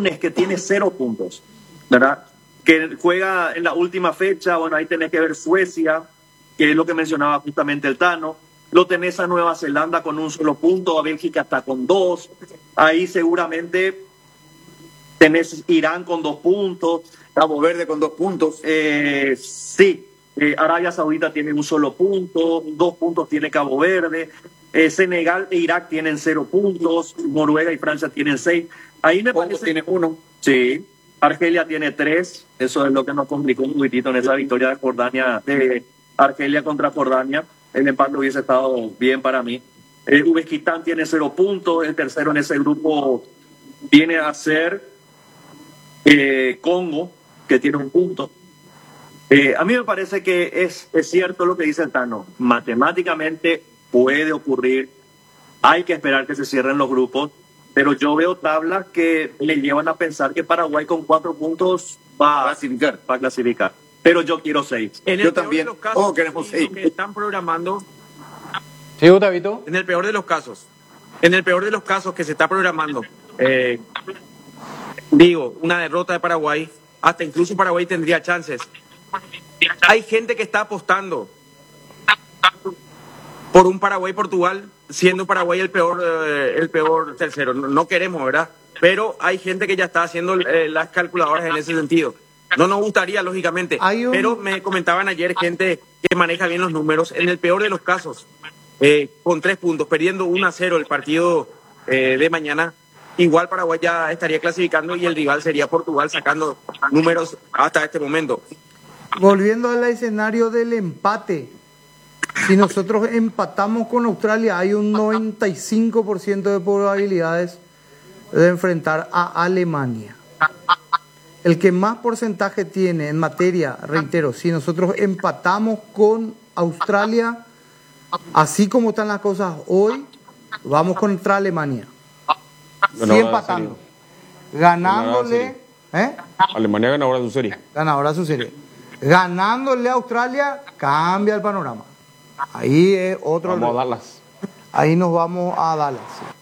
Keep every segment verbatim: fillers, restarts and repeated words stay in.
Túnez, que tiene cero puntos, ¿verdad? Que juega en la última fecha. Bueno, ahí tenés que ver Suecia, que es lo que mencionaba justamente el Tano. Lo tenés a Nueva Zelanda con un solo punto, a Bélgica está con dos. Ahí seguramente tenés Irán con dos puntos. Cabo Verde con dos puntos. Eh, sí, eh, Arabia Saudita tiene un solo punto, dos puntos tiene Cabo Verde. Eh, Senegal e Irak tienen cero puntos, Noruega y Francia tienen seis. Ahí me Congo parece... tiene uno. Sí, Argelia tiene tres. Eso es lo que nos complicó un poquitito en esa victoria de Jordania, de Argelia contra Jordania. El empate hubiese estado bien para mí. Eh, Uzbekistán tiene cero puntos. El tercero en ese grupo viene a ser eh, Congo, que tiene un punto. Eh, a mí me parece que es, es cierto lo que dice el Tano. Matemáticamente puede ocurrir. Hay que esperar que se cierren los grupos. Pero yo veo tablas que le llevan a pensar que Paraguay con cuatro puntos va a clasificar. Va a clasificar. Pero yo quiero seis. En el Yo peor también. De los casos, Oh, queremos seis. que están programando. Sí, Gustavito. En el peor de los casos. En el peor de los casos que se está programando. Eh, digo, una derrota de Paraguay. Hasta incluso Paraguay tendría chances. Hay gente que está apostando por un Paraguay-Portugal, siendo Paraguay el peor, eh, el peor tercero. No, no queremos, ¿verdad? Pero hay gente que ya está haciendo eh, las calculadoras en ese sentido. No nos gustaría, lógicamente. Un... Pero me comentaban ayer gente que maneja bien los números. En el peor de los casos, eh, con tres puntos, perdiendo uno a cero el partido eh, de mañana, igual Paraguay ya estaría clasificando y el rival sería Portugal, sacando números hasta este momento. Volviendo al escenario del empate, si nosotros empatamos con Australia, hay un noventa y cinco por ciento de probabilidades de enfrentar a Alemania. El que más porcentaje tiene en materia, reitero, si nosotros empatamos con Australia, así como están las cosas hoy, vamos contra Alemania. Sí, empatando. Ganándole... ¿eh? Alemania ganadora de su serie. Ganadora de su serie. Ganándole a Australia, cambia el panorama. Ahí es otro... Vamos a Dallas. Ahí nos vamos a Dallas.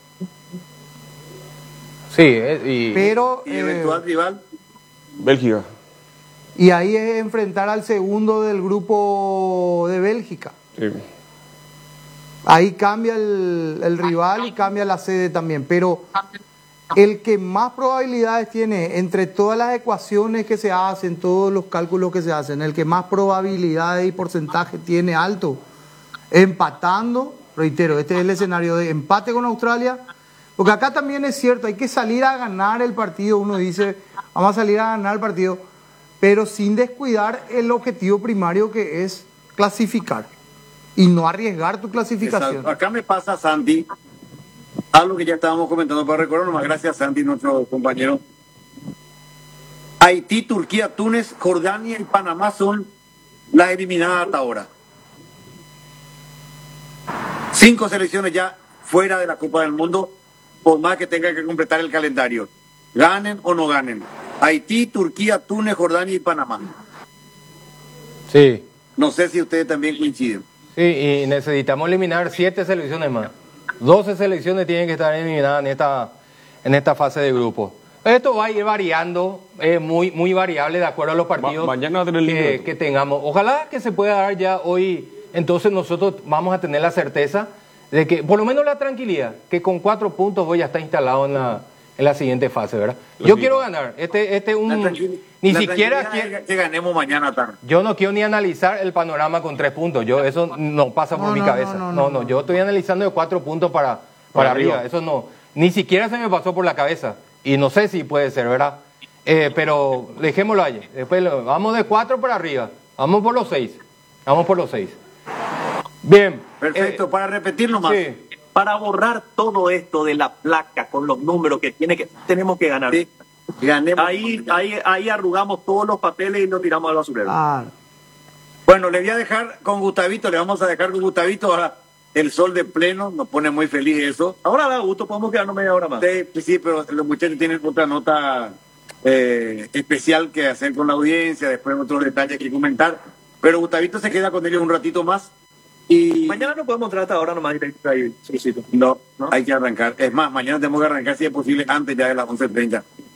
Sí, eh, y... Pero... ¿Y eventual eh, rival? Bélgica. Y ahí es enfrentar al segundo del grupo de Bélgica. Sí. Ahí cambia el, el rival y cambia la sede también. Pero el que más probabilidades tiene entre todas las ecuaciones que se hacen, todos los cálculos que se hacen, el que más probabilidades y porcentaje tiene alto, empatando, reitero, este es el escenario de empate con Australia, porque acá también es cierto, hay que salir a ganar el partido, uno dice, vamos a salir a ganar el partido, pero sin descuidar el objetivo primario que es clasificar y no arriesgar tu clasificación. Exacto. Acá me pasa, Santi, algo que ya estábamos comentando para recordar, nomás gracias Santi, nuestro compañero. Haití, Turquía, Túnez, Jordania y Panamá son las eliminadas hasta ahora. Cinco selecciones ya fuera de la Copa del Mundo, por más que tengan que completar el calendario. Ganen o no ganen. Haití, Turquía, Túnez, Jordania y Panamá. Sí. No sé si ustedes también coinciden. Sí, y necesitamos eliminar siete selecciones más. doce selecciones tienen que estar eliminadas en esta, en esta fase de grupo. Esto va a ir variando, es eh, muy, muy variable de acuerdo a los partidos Ma mañana que, que tengamos. Ojalá que se pueda dar ya hoy, entonces nosotros vamos a tener la certeza de que, por lo menos la tranquilidad, que con cuatro puntos voy a estar instalado en la, en la siguiente fase, ¿verdad? Yo quiero ganar, este este un ni siquiera quiero, que ganemos mañana tarde. Yo no quiero ni analizar el panorama con tres puntos, yo eso no pasa por no, mi no, cabeza. No, no, no, no, no, yo estoy analizando de cuatro puntos para, para, para arriba. arriba, eso no, ni siquiera se me pasó por la cabeza. Y no sé si puede ser, ¿verdad? Eh, pero dejémoslo allí. Después lo, vamos de cuatro para arriba. Vamos por los seis. Vamos por los seis. Bien. Perfecto, eh, para repetir nomás. Sí. Para borrar todo esto de la placa con los números que tiene que tenemos que ganar. Sí. Ganemos. Ahí, ahí, ahí arrugamos todos los papeles y los tiramos al basurero. Ah. Bueno, le voy a dejar con Gustavito, le vamos a dejar con Gustavito ahora. El sol de pleno, nos pone muy feliz eso. Ahora da gusto, podemos quedarnos media hora más. Sí, sí, pero los muchachos tienen otra nota eh, especial que hacer con la audiencia, después otros detalles que comentar. Pero Gustavito se queda con ellos un ratito más. Y mañana no podemos entrar hasta ahora nomás. Ahí, sí, sí, no, no, hay que arrancar. Es más, mañana tenemos que arrancar si es posible antes ya de las once treinta.